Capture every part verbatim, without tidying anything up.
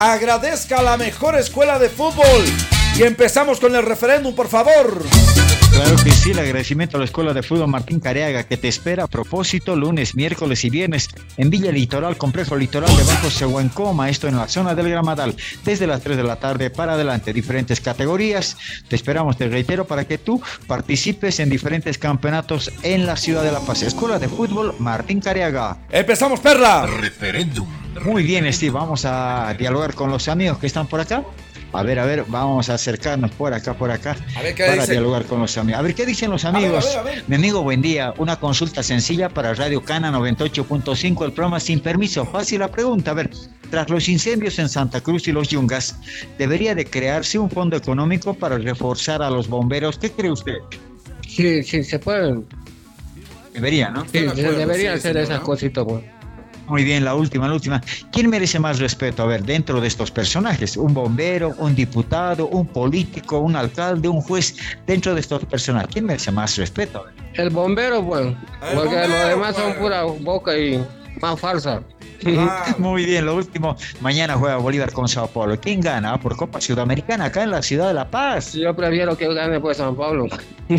agradezca a la mejor escuela de fútbol. Y empezamos con el referéndum, por favor. Claro que sí, el agradecimiento a la Escuela de Fútbol Martín Careaga, que te espera a propósito lunes, miércoles y viernes en Villa Litoral, Complejo Litoral de Bajo Sehuencoma, esto en la zona del Gramadal, desde las tres de la tarde para adelante, diferentes categorías. Te esperamos, te reitero, para que tú participes en diferentes campeonatos en la ciudad de La Paz. Escuela de Fútbol Martín Careaga. Empezamos, Perla. Referéndum. Muy bien, Steve, vamos a dialogar con los amigos que están por acá. A ver, a ver, vamos a acercarnos por acá, por acá, a ver, ¿qué para dice? dialogar con los amigos. A ver, ¿qué dicen los amigos? A ver, a ver, a ver. Mi amigo, buen día. Una consulta sencilla para Radio Cana noventa y ocho punto cinco, el programa Sin Permiso. Fácil la pregunta. A ver, tras los incendios en Santa Cruz y los Yungas, ¿debería de crearse un fondo económico para reforzar a los bomberos? ¿Qué cree usted? Sí, sí, se pueden. Debería, ¿no? Sí, de se acuerdo, deberían sí, hacer señor, esas ¿no? cositas, pues. Muy bien, la última, la última. ¿Quién merece más respeto? A ver, dentro de estos personajes, un bombero, un diputado, un político, un alcalde, un juez, dentro de estos personajes, ¿quién merece más respeto? A ver. El bombero, bueno, El porque bombero, los demás pues. son pura boca y más falsa. Ah, Muy bien, lo último, mañana juega Bolívar con Sao Paulo. ¿Quién gana? Por Copa Sudamericana, acá en la ciudad de La Paz. Yo prefiero que gane pues San Pablo, ¡Eh,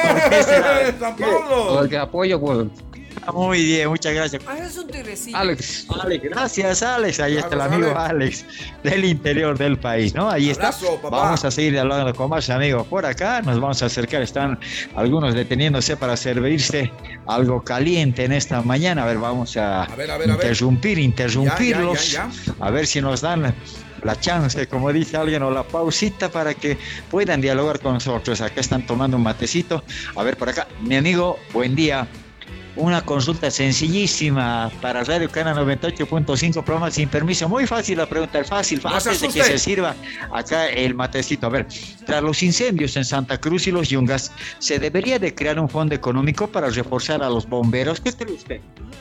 San Pablo! porque apoyo pues. Muy bien, muchas gracias. Ah, es un tigrecillo. Alex. Alex, gracias Alex, ahí está el Vamos, amigo Alex. Alex del interior del país, ¿no? Ahí está. Abrazo, papá. Vamos a seguir hablando con más amigos por acá, nos vamos a acercar, están algunos deteniéndose para servirse algo caliente en esta mañana. A ver, vamos a, A ver, a ver, a ver. interrumpir, interrumpirlos, Ya, ya, ya, a ver si nos dan la chance, como dice alguien, o la pausita para que puedan dialogar con nosotros. Acá están tomando un matecito. A ver, por acá, mi amigo, buen día. Una consulta sencillísima para Radio Cana noventa y ocho punto cinco, programa Sin Permiso. Muy fácil la pregunta, es fácil, No se antes de que asuste. se sirva acá el matecito. A ver, tras los incendios en Santa Cruz y los Yungas, ¿se debería de crear un fondo económico para reforzar a los bomberos? ¿Qué cree usted?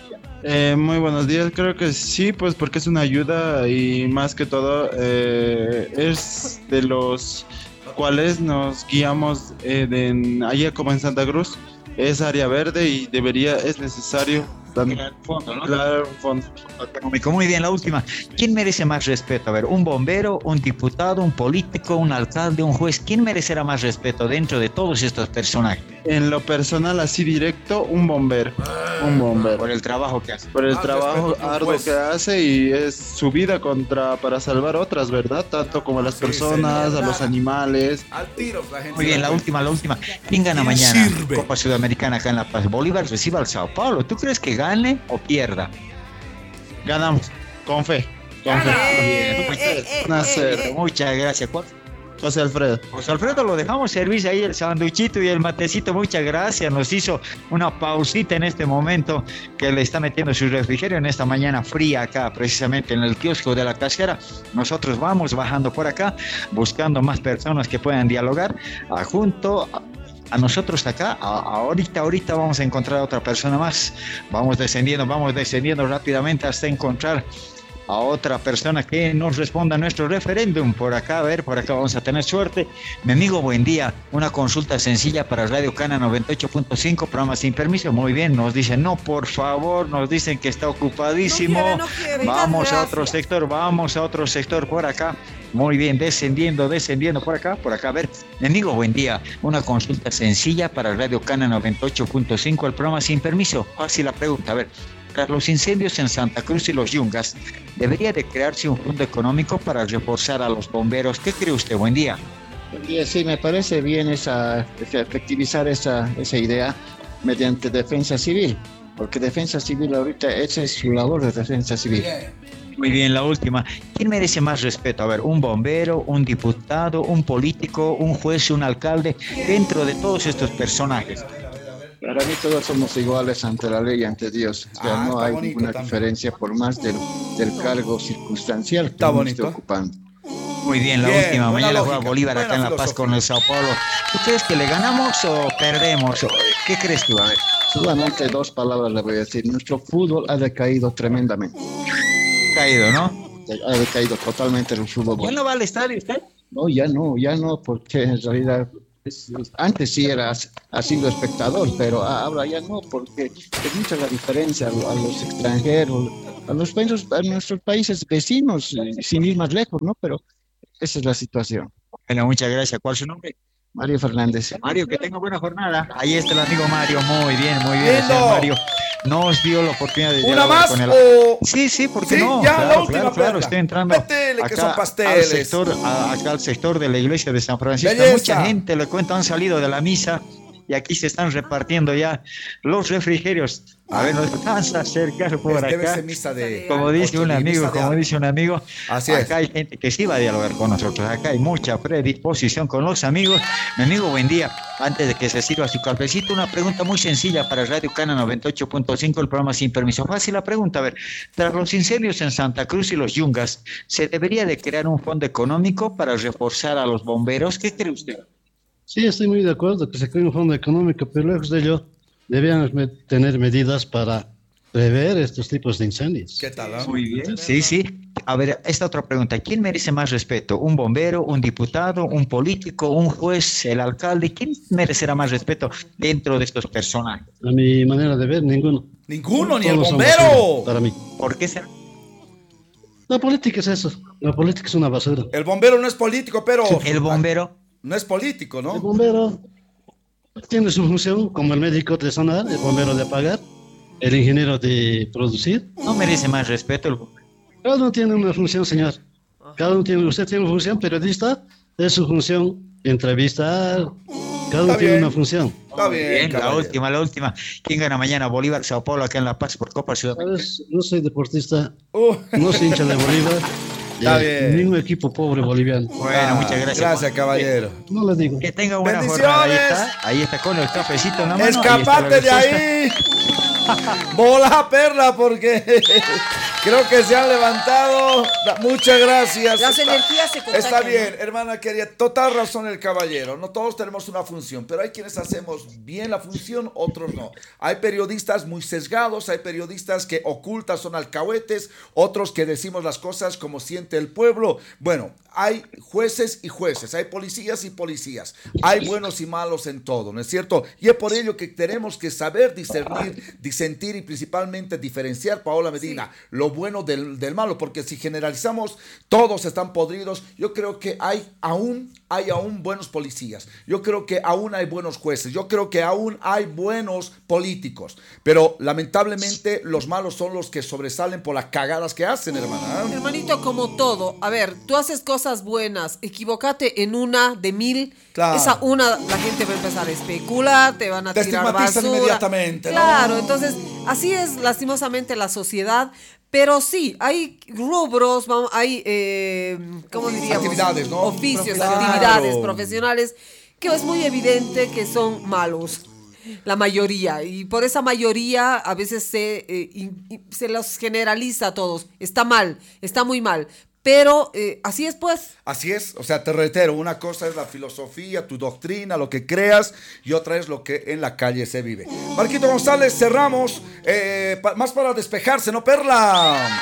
Eh, muy buenos días, creo que sí, pues porque es una ayuda y más que todo eh, es de los cuales nos guiamos eh, de, allá como en Santa Cruz, es área verde y debería, es necesario Crear un fondo, ¿no? crear un fondo. Económico. Muy bien, la última. ¿Quién merece más respeto? A ver, un bombero, un diputado, un político, un alcalde, un juez. ¿Quién merecerá más respeto dentro de todos estos personajes? En lo personal, así directo, un bombero, un bombero. Por el trabajo que hace. Por el Ah, trabajo respeto que un arduo juez. que hace y es su vida contra para salvar otras, ¿verdad? Tanto como a las Sí, personas, señor. a los animales. Al tiro, la gente. Muy bien, la última, la última. ¿Quién gana mañana? sirve? Copa Sudamericana acá en La Paz. Bolívar recibe al Sao Paulo. ¿Tú crees que gane o pierda? Ganamos, con fe, con fe. Eh, eh, eh, Una eh, cero. eh. Muchas gracias. ¿Cuál? José Alfredo. José Alfredo, lo dejamos servir ahí el sanduichito y el matecito. Muchas gracias. Nos hizo una pausita en este momento que le está metiendo su refrigerio en esta mañana fría acá, precisamente en el kiosco de la casera. Nosotros vamos bajando por acá, buscando más personas que puedan dialogar a, junto a, a nosotros acá. A, ahorita, ahorita vamos a encontrar a otra persona más. Vamos descendiendo, vamos descendiendo rápidamente hasta encontrar a otra persona que nos responda a nuestro referéndum. Por acá, a ver, por acá vamos a tener suerte. Mi amigo, buen día. Una consulta sencilla para Radio Cana noventa y ocho punto cinco, programa Sin Permiso. Muy bien, nos dicen, no, por favor, nos dicen que está ocupadísimo. No quiere, no quiere. Vamos a Gracias. otro sector, vamos a otro sector por acá. Muy bien, descendiendo, descendiendo por acá, por acá. A ver, mi amigo, buen día. Una consulta sencilla para Radio Cana noventa y ocho punto cinco, el programa Sin Permiso. Fácil la pregunta, a ver. Tras los incendios en Santa Cruz y los Yungas, ¿debería de crearse un fondo económico para reforzar a los bomberos? ¿Qué cree usted? Buen día. Y sí, me parece bien esa, efectivizar esa, esa idea mediante defensa civil, porque defensa civil ahorita, esa es su labor de defensa civil. Muy bien, la última. ¿Quién merece más respeto? A ver, un bombero, un diputado, un político, un juez, un alcalde, dentro de todos estos personajes. Para mí todos somos iguales ante la ley y ante Dios. O sea, Ah, no está hay bonito ninguna también. diferencia por más del, del cargo circunstancial que Está uno bonito. esté ocupando. Muy bien, la Bien, última. buena Mañana juega lógica, Bolívar buena acá en La Paz filosofía. con el Sao Paulo. ¿Tú crees que le ganamos o perdemos? ¿Qué crees tú? A ver. Solamente dos palabras le voy a decir. Nuestro fútbol ha decaído tremendamente. Caído, ¿no? Ha decaído totalmente el fútbol. ¿Ya no va al estadio usted? No, ya no, ya no, porque en realidad es- antes sí era ha sido espectador, pero ahora ya no, porque es mucha la diferencia a, lo- a los extranjeros, a, los países, a nuestros países vecinos, eh, sin ir más lejos, ¿no? Pero esa es la situación. Bueno, muchas gracias. ¿Cuál es su nombre? Mario Fernández. Mario, que tenga buena jornada. Ahí está el amigo Mario. Muy bien, muy bien. Lindo. Señor Mario nos dio la oportunidad de ¿Una dialogar más con él. o...? Sí, sí, ¿por qué Sí, no? ya, claro, la última claro, claro, perla. estoy entrando Métele, que acá son al pasteles. sector, a- acá al sector de la iglesia de San Francisco. Belleza. Mucha gente, le cuento, han salido de la misa y aquí se están repartiendo ya los refrigerios. A ver, nos vamos a acercar por Es que acá. debe ser misa de... Como dice un Ocho, amigo, misa de como algo. dice un amigo, Así es. acá hay gente que sí va a dialogar con nosotros. Acá hay mucha predisposición con los amigos. Mi amigo, buen día. Antes de que se sirva su cafecito, una pregunta muy sencilla para Radio Cana noventa y ocho punto cinco, el programa Sin Permiso. Fácil la pregunta, a ver, tras los incendios en Santa Cruz y los Yungas, ¿se debería de crear un fondo económico para reforzar a los bomberos? ¿Qué cree usted? Sí, estoy muy de acuerdo que se cree un fondo económico, pero lejos de ello, debían me- tener medidas para prever estos tipos de incendios. ¿Qué tal? ah? Muy bien. Sí, sí. A ver, esta otra pregunta. ¿Quién merece más respeto? ¿Un bombero, un diputado, un político, un juez, el alcalde? ¿Quién merecerá más respeto dentro de estos personajes? A mi manera de ver, ninguno. Ninguno, ni el Todos son bombero. basura para mí. ¿Por qué será? La política es eso. La política es una basura. El bombero no es político, pero... El bombero. No es político, El ¿no? bombero tiene su función, como el médico de sonar, el bombero de apagar, el ingeniero de producir. No merece más respeto el bombero. Cada uno tiene una función, señor. Cada uno tiene, usted tiene una función, periodista, es su función entrevistar. Cada uno Está tiene bien. una función. Está bien, Bien, la caballero. última, la última. ¿Quién gana mañana? Bolívar, Sao Paulo, acá en La Paz por Copa Ciudad. ¿Sabes? No soy deportista, Uh, no soy hincha de Bolívar. Está y bien. Ningún equipo pobre boliviano. Bueno, ah, muchas gracias. Gracias, caballero. No le digo. Que tenga buena Bendiciones. jornada. Ahí está, ahí está con el cafecito en la mano. Escapate de ahí. Bola, perla, porque creo que se han levantado. Da- Muchas gracias. Las Está- energías se contagian, Está ¿no? bien, hermana querida. Total razón el caballero. No todos tenemos una función, pero hay quienes hacemos bien la función, otros no. Hay periodistas muy sesgados, hay periodistas que ocultan, son alcahuetes, otros que decimos las cosas como siente el pueblo. Bueno, hay jueces y jueces, hay policías y policías, hay buenos y malos en todo, ¿no es cierto? Y es por ello que tenemos que saber discernir, disentir y principalmente diferenciar, Paola Medina, sí, lo bueno del, del malo, porque si generalizamos, todos están podridos. Yo creo que hay aún, hay aún buenos policías, yo creo que aún hay buenos jueces, yo creo que aún hay buenos políticos, pero lamentablemente los malos son los que sobresalen por las cagadas que hacen, hermana. Hermanito, como todo, a ver, tú haces cosas buenas, equivócate en una de mil, Claro. esa una la gente va a empezar a especular, te van a Te tirar estigmatizan basura. inmediatamente, ¿no? Claro, entonces así es lastimosamente la sociedad, pero sí, hay rubros, vamos, hay, eh, ¿cómo diríamos? Actividades, ¿no? Oficios, Claro. actividades profesionales que es muy evidente que son malos. La mayoría, y por esa mayoría a veces se, eh, in- in- se los generaliza a todos. Está mal, está muy mal, pero eh, así es pues. Así es, o sea, te reitero, una cosa es la filosofía, tu doctrina, lo que creas, y otra es lo que en la calle se vive. Marquito González, cerramos, eh, pa- más para despejarse, ¿no, Perla?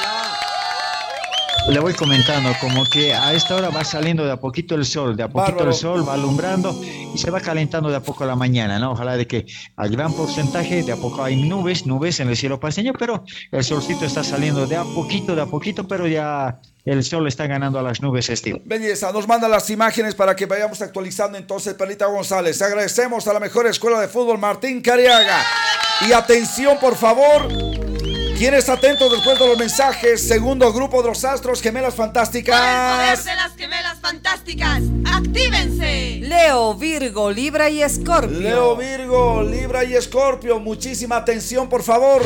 Le voy comentando, como que a esta hora va saliendo de a poquito el sol, de a poquito Bárbaro. el sol va alumbrando y se va calentando de a poco la mañana, ¿no? Ojalá de que al gran porcentaje, de a poco hay nubes, nubes en el cielo paseño, pero el solcito está saliendo de a poquito, de a poquito, pero ya el sol está ganando a las nubes, estilo. Belleza, nos manda las imágenes para que vayamos actualizando entonces, Perlita González. Agradecemos a la mejor escuela de fútbol, Martín Cariaga. Y atención, por favor. ¿Quién está atento después de los mensajes? Segundo grupo de los Astros, Gemelas Por el Fantásticas. poder de las gemelas fantásticas, ¡actívense! Leo, Virgo, Libra y Escorpio. Leo, Virgo, Libra y Escorpio. Muchísima atención, por favor.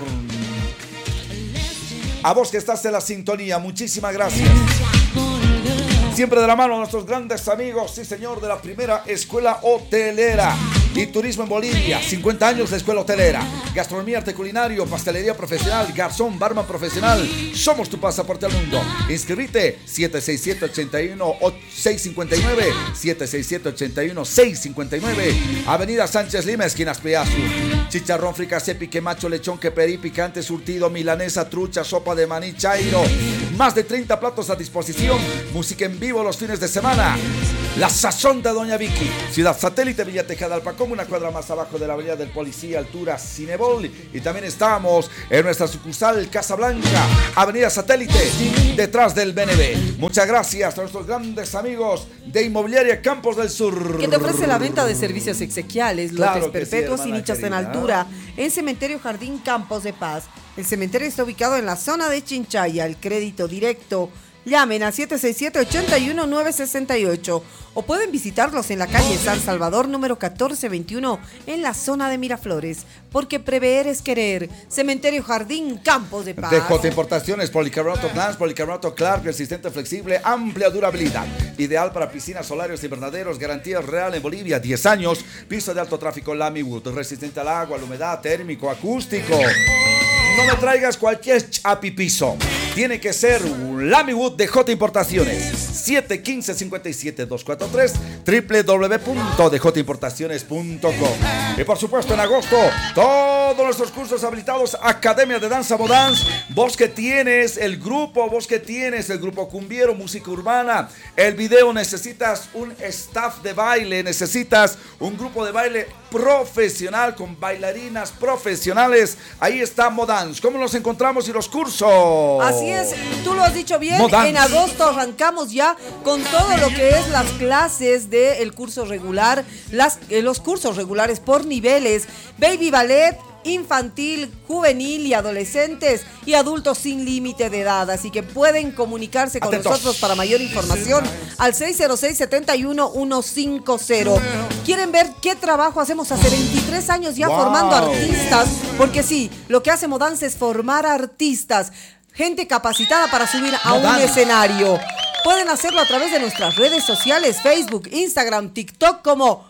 A vos que estás en la sintonía, muchísimas gracias. Siempre de la mano a nuestros grandes amigos, sí señor, de la primera escuela hotelera y turismo en Bolivia. cincuenta años de escuela hotelera. Gastronomía, arte culinario, pastelería profesional, garzón, barman profesional. Somos tu pasaporte al mundo. Inscribite siete seis siete, ocho uno, seis cinco nueve. siete seis siete, ocho uno, seis cinco nueve. Avenida Sánchez Lima, esquina Aspeazu. Chicharrón, fricasé, pique macho, lechón, queperí, picante, surtido, milanesa, trucha, sopa de maní, chairo. Más de treinta platos a disposición. Música en vivo los fines de semana. La Sazón de Doña Vicky. Ciudad Satélite, Villa Tejada, Alpacom, una cuadra más abajo de la avenida del Policía, altura Cinebol. Y también estamos en nuestra sucursal Casa Blanca, Avenida Satélite, detrás del B N B. Muchas gracias a nuestros grandes amigos de Inmobiliaria Campos del Sur, que te ofrece la venta de servicios exequiales, Claro lotes que sí, perpetuos hermana y nichos querida. en altura, en Cementerio Jardín Campos de Paz. El cementerio está ubicado en la zona de Chinchaya. El crédito directo. Llamen al siete seis siete, ocho uno, nueve seis ocho o pueden visitarlos en la calle San Salvador número catorce veintiuno en la zona de Miraflores, porque prever es querer. Cementerio Jardín Campos de Paz. D J Importaciones, policarbonato Plans, policarbonato Clark, resistente, flexible, amplia durabilidad. Ideal para piscinas, solarios, invernaderos, garantía real en Bolivia, diez años. Piso de alto tráfico Lamiwood, resistente al agua, a la humedad, térmico, acústico. No me traigas cualquier chapipiso. Tiene que ser un Lamiwood D J Importaciones. siete uno cinco, cinco siete, dos cuatro tres, w w w punto d j importaciones punto com. Y por supuesto en agosto, todos nuestros cursos habilitados, Academia de Danza Modans. Vos que tienes el grupo, vos que tienes el grupo cumbiero, música urbana, el video, necesitas un staff de baile, necesitas un grupo de baile profesional con bailarinas profesionales. Ahí está Modans. ¿Cómo nos encontramos y los cursos? Así es, tú lo has dicho bien. Modans. En agosto arrancamos ya con todo lo que es las clases del curso regular, las, eh, los cursos regulares por niveles, baby ballet, infantil, juvenil y adolescentes y adultos sin límite de edad. Así que pueden comunicarse con Atentos. nosotros para mayor información al seis cero seis, siete uno, uno cinco cero. ¿Quieren ver qué trabajo hacemos hace veintitrés años ya Wow. formando artistas? Porque sí, lo que hace Modans es formar artistas. Gente capacitada para subir a un Modans. escenario. Pueden hacerlo a través de nuestras redes sociales, Facebook, Instagram, TikTok como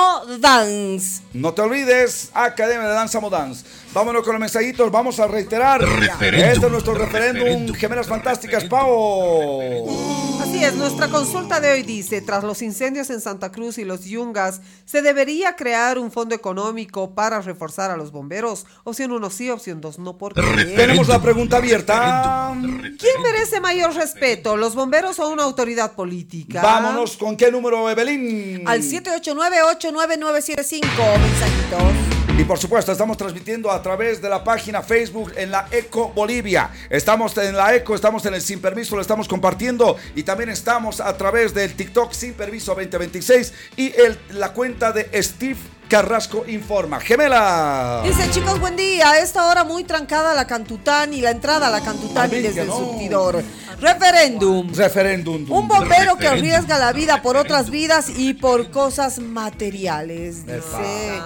Modans. No te olvides, Academia de Danza Modans. Vámonos con los mensajitos, vamos a reiterar. Referéndum. Este es nuestro referéndum, Referéndum. Gemelas Fantásticas, Pau. Así es, nuestra consulta de hoy dice, tras los incendios en Santa Cruz y los Yungas, ¿se debería crear un fondo económico para reforzar a los bomberos? Opción uno sí, opción dos no, ¿por qué? Tenemos la pregunta abierta. ¿Quién merece mayor respeto, los bomberos o una autoridad política? Vámonos, ¿con qué número, Evelyn? Al siete ocho nueve, ocho nueve nueve siete cinco, mensajitos. Y por supuesto, estamos transmitiendo a través de la página Facebook en la Eco Bolivia. Estamos en la Eco, estamos en el Sin Permiso, lo estamos compartiendo. Y también estamos a través del TikTok Sin Permiso veinte veintiséis y el, la cuenta de Steve Carrasco Informa. Gemela. Dice, chicos, buen día. A esta hora muy trancada la Cantután y la entrada a la Cantután Ay, desde el no. surtidor. Referéndum. Referéndum. Un bombero que Referéndum. arriesga la vida por otras vidas y por cosas materiales, dice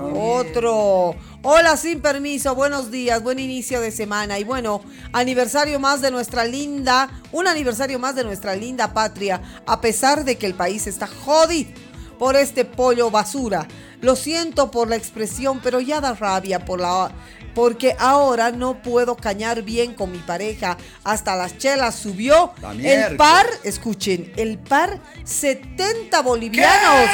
otro. Hola, Sin Permiso, buenos días, buen inicio de semana. Y bueno, aniversario más de nuestra linda, un aniversario más de nuestra linda patria, a pesar de que el país está jodido por este pollo basura. Lo siento por la expresión, pero ya da rabia por la... porque ahora no puedo cañar bien con mi pareja. Hasta las chelas subió. La El miércoles. par, escuchen, el par setenta bolivianos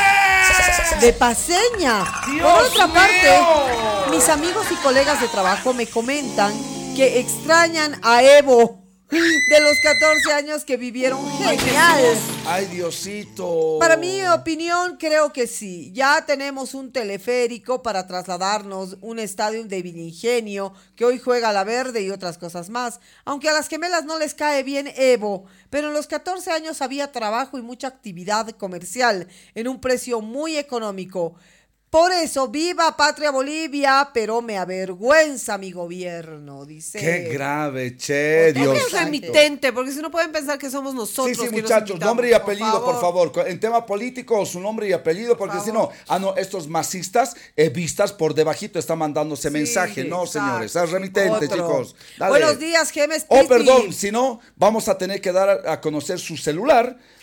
de Paseña. ¡Dios Por otra mío! parte, mis amigos y colegas de trabajo me comentan que extrañan a Evo de los catorce años que vivieron genial. Ay, Diosito. Para mi opinión, creo que sí. Ya tenemos un teleférico para trasladarnos, un estadio de Villingenio que hoy juega a la verde y otras cosas más. Aunque a las gemelas no les cae bien Evo, pero en los catorce años había trabajo y mucha actividad comercial en un precio muy económico. Por eso, viva Patria Bolivia, pero me avergüenza mi gobierno, dice. Qué grave, che, No Dios. es remitente, porque si no pueden pensar que somos nosotros. Sí, sí, que nos muchachos, invitamos, nombre y apellido, por favor. favor. En tema político, su nombre y apellido, porque si no, ah, no, estos masistas, eh, vistas por debajito, están mandándose Sí, mensaje. No, exacto, señores, es remitente, otro. chicos. Dale. Buenos días, Gemes. Oh, Pipi. perdón, si no, vamos a tener que dar a, a conocer su celular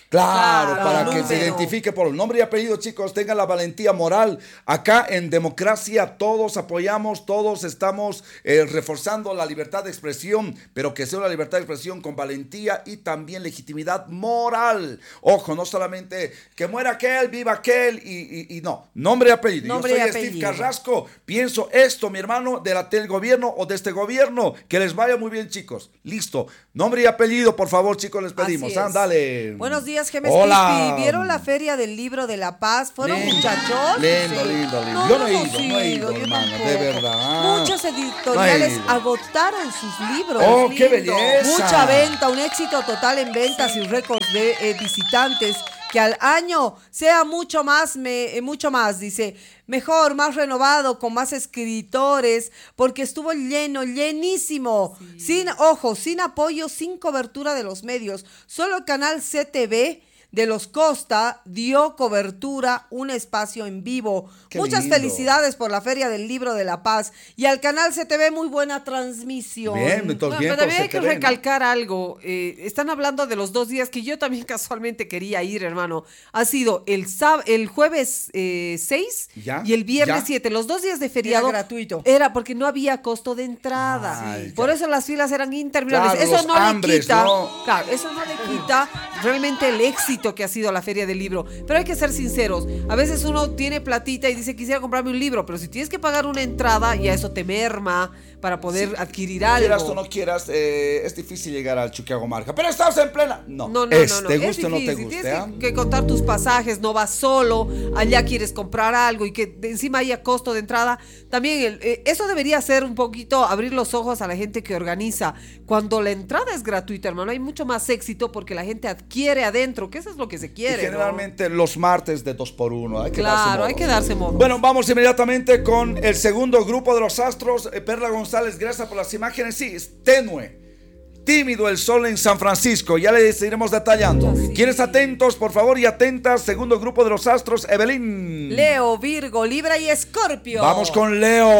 Claro, Claro, para el que se número. identifique por el nombre y apellido, chicos, tengan la valentía moral. Acá en democracia todos apoyamos, todos estamos eh, reforzando la libertad de expresión, pero que sea una libertad de expresión con valentía y también legitimidad moral. Ojo, no solamente que muera aquel, viva aquel y, y, y no, nombre y apellido. Nombre Yo y soy apellido. Steve Carrasco, pienso esto, mi hermano, de la, del gobierno o de este gobierno. Que les vaya muy bien, chicos. Listo. Nombre y apellido, por favor, chicos, les pedimos. Así es. Ándale. Buenos días, Gemes Hola. Crispy. ¿Vieron la feria del libro de La Paz? ¿Fueron Lindo, muchachos? lindo, Sí. lindo, lindo. No, Yo no he hemos ido, no he ido, yo hermano, tampoco. de verdad. Muchos editoriales No he ido. agotaron sus libros. ¡Oh, qué Lindo. belleza! Mucha venta, un éxito total en ventas y récords de eh, visitantes. Que al año sea mucho más, me, eh, mucho más, dice, mejor, más renovado, con más escritores, porque estuvo lleno, llenísimo, sin, ojo, sin apoyo, sin cobertura de los medios, solo el canal C T V de los Costa dio cobertura, un espacio en vivo. Qué Muchas lindo. felicidades por la Feria del Libro de La Paz y al canal C T V muy buena transmisión. Bien, entonces Bueno, bien pero por también hay que C T V, ¿no? recalcar algo. Eh, están hablando de los dos días que yo también casualmente quería ir, hermano. Ha sido el sáb- el jueves eh, seis ¿Ya? y el viernes ¿Ya? siete. Los dos días de feriado. Era gratuito. Era porque no había costo de entrada. Ay, Por ya. eso las filas eran interminables. Claro, eso los no hambres, le quita. ¿no? Claro, eso no le quita realmente el éxito que ha sido la Feria del Libro. Pero hay que ser sinceros. A veces uno tiene platita y dice quisiera comprarme un libro, pero si tienes que pagar una entrada, ya eso te merma para poder Sí. adquirir algo. Quieras o no quieras, eh, es difícil llegar al Chuquiago Marca. Pero estamos en plena. No, No, no, es, no, no. te Es guste o no te difícil. guste. Tienes ¿ah? que, que contar tus pasajes, no vas solo, allá quieres comprar algo y que de encima haya costo de entrada. También el- eh, eso debería ser un poquito abrir los ojos a la gente que organiza. Cuando la entrada es gratuita, hermano, hay mucho más éxito porque la gente adquiere adentro, que eso es lo que se Y quiere. ¿no? generalmente los martes de dos por uno. Hay que darse Claro, modos. hay que darse modos. Bueno, vamos inmediatamente con el segundo grupo de los astros. Eh, Perla González, gracias por las imágenes. Sí, es tenue. Tímido el sol en San Francisco. Ya les iremos detallando. Así. ¿Quieres atentos, por favor, y atentas? Segundo grupo de los astros, Evelyn. Leo, Virgo, Libra y Escorpio. Vamos con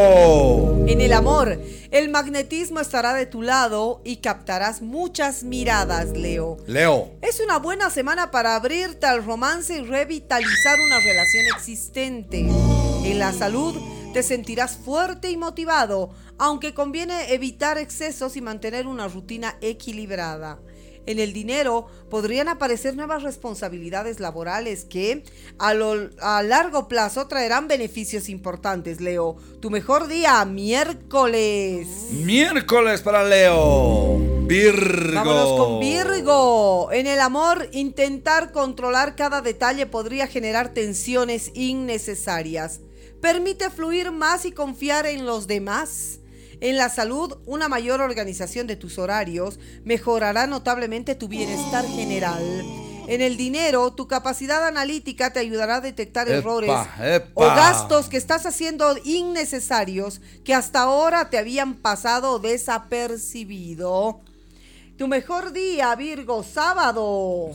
Leo. En el amor, el magnetismo estará de tu lado y captarás muchas miradas, Leo. Leo. Es una buena semana para abrirte al romance y revitalizar una relación existente. En la salud, te sentirás fuerte y motivado, aunque conviene evitar excesos y mantener una rutina equilibrada. En el dinero podrían aparecer nuevas responsabilidades laborales que a, lo, a largo plazo traerán beneficios importantes, Leo. Tu mejor día, miércoles. Miércoles para Leo. Virgo. Vámonos con Virgo. En el amor, intentar controlar cada detalle podría generar tensiones innecesarias. Permite fluir más y confiar en los demás. En la salud, una mayor organización de tus horarios mejorará notablemente tu bienestar general. En el dinero, tu capacidad analítica te ayudará a detectar Epa, errores epa. o gastos que estás haciendo innecesarios que hasta ahora te habían pasado desapercibido. Tu mejor día, Virgo, sábado.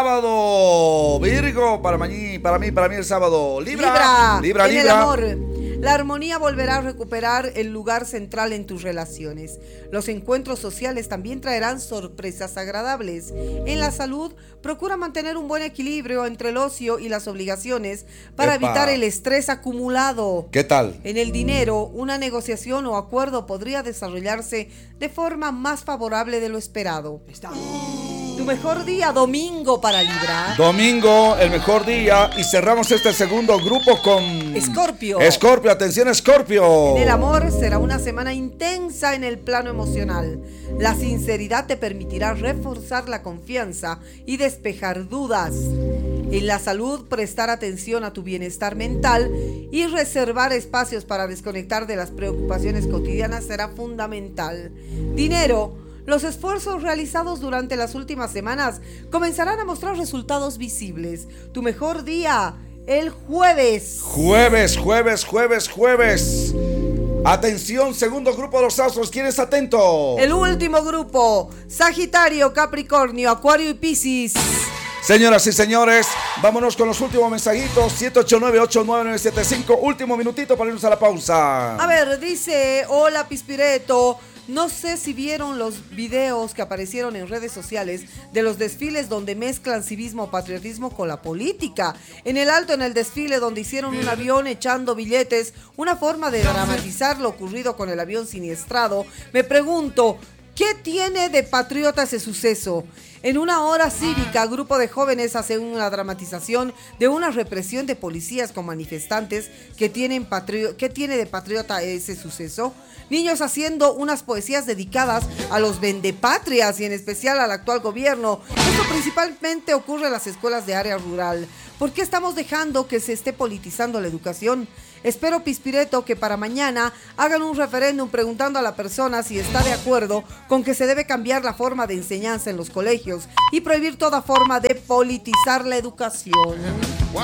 Sábado, Virgo, para mí, para mí, para mí el sábado. Libra, Libra, Libra, en Libra. el amor, la armonía volverá a recuperar el lugar central en tus relaciones. Los encuentros sociales también traerán sorpresas agradables. En la salud, procura mantener un buen equilibrio entre el ocio y las obligaciones para Epa. evitar el estrés acumulado. ¿Qué tal? En el dinero, una negociación o acuerdo podría desarrollarse de forma más favorable de lo esperado. Tu mejor día, domingo, para Libra. Domingo, el mejor día. Y cerramos este segundo grupo con Escorpio. Escorpio, atención, Escorpio. En el amor será una semana intensa en el plano emocional. La sinceridad te permitirá reforzar la confianza y despejar dudas. En la salud, prestar atención a tu bienestar mental y reservar espacios para desconectar de las preocupaciones cotidianas será fundamental. Dinero. Los esfuerzos realizados durante las últimas semanas comenzarán a mostrar resultados visibles. Tu mejor día, el jueves. Jueves, jueves, jueves, jueves. Atención, segundo grupo de los astros. ¿Quién es atento? El último grupo, Sagitario, Capricornio, Acuario y Piscis. Señoras y señores, vámonos con los últimos mensajitos. siete ocho nueve, ocho nueve nueve siete cinco. Último minutito para irnos a la pausa. A ver, dice, hola Pispireto, No sé si vieron los videos que aparecieron en redes sociales de los desfiles donde mezclan civismo o patriotismo con la política. En el alto, en el desfile donde hicieron un avión echando billetes, una forma de dramatizar lo ocurrido con el avión siniestrado. Me pregunto, ¿qué tiene de patriota ese suceso? En una hora cívica, grupo de jóvenes hacen una dramatización de una represión de policías con manifestantes. ¿Qué tienen patrio- ¿Qué tiene de patriota ese suceso? Niños haciendo unas poesías dedicadas a los vendepatrias y en especial al actual gobierno. Esto principalmente ocurre en las escuelas de área rural. ¿Por qué estamos dejando que se esté politizando la educación? Espero, Pispireto, que para mañana hagan un referéndum preguntando a la persona si está de acuerdo con que se debe cambiar la forma de enseñanza en los colegios y prohibir toda forma de politizar la educación.